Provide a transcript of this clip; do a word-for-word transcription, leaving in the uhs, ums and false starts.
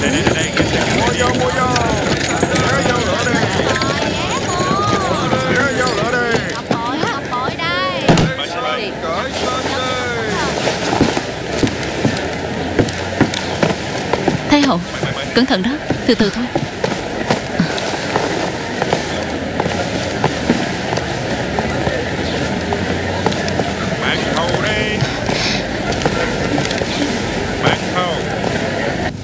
Mua vô, mua vô. Kéo vô lửa đi. Kéo vô lửa đi. Ngọc bội, ngọc bội đây. Cởi lên đi. Thái hậu, cẩn thận đó, từ từ thôi.